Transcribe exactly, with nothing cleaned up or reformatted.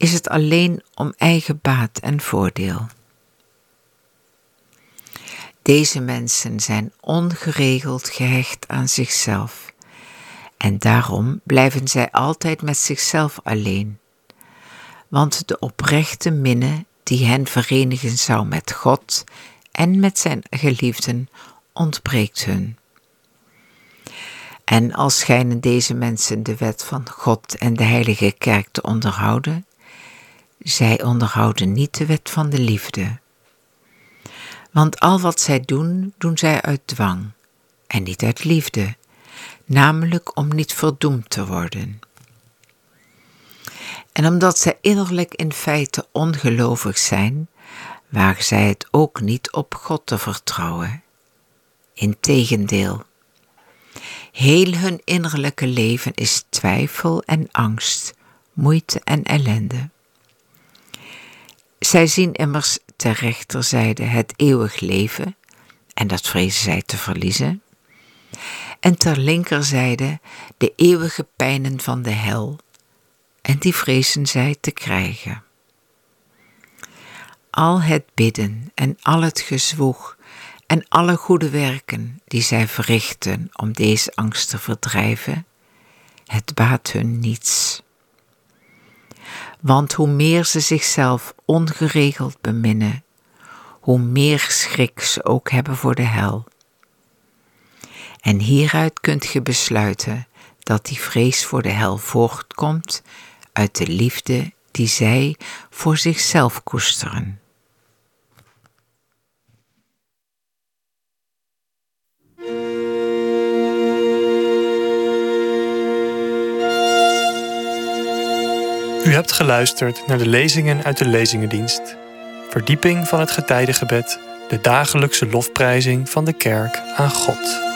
is het alleen om eigen baat en voordeel. Deze mensen zijn ongeregeld gehecht aan zichzelf en daarom blijven zij altijd met zichzelf alleen. Want de oprechte minne die hen verenigen zou met God en met zijn geliefden ontbreekt hun. En al schijnen deze mensen de wet van God en de heilige kerk te onderhouden, zij onderhouden niet de wet van de liefde. Want al wat zij doen, doen zij uit dwang en niet uit liefde, namelijk om niet verdoemd te worden. En omdat zij innerlijk in feite ongelovig zijn, wagen zij het ook niet op God te vertrouwen. Integendeel, heel hun innerlijke leven is twijfel en angst, moeite en ellende. Zij zien immers ter rechterzijde het eeuwig leven, en dat vrezen zij te verliezen, en ter linkerzijde de eeuwige pijnen van de hel, en die vrezen zij te krijgen. Al het bidden en al het gezwoeg en alle goede werken die zij verrichten om deze angst te verdrijven, het baat hun niets. Want hoe meer ze zichzelf ongeregeld beminnen, hoe meer schrik ze ook hebben voor de hel. En hieruit kunt ge besluiten dat die vrees voor de hel voortkomt uit de liefde die zij voor zichzelf koesteren. U hebt geluisterd naar de lezingen uit de Lezingendienst. Verdieping van het getijdengebed, de dagelijkse lofprijzing van de kerk aan God.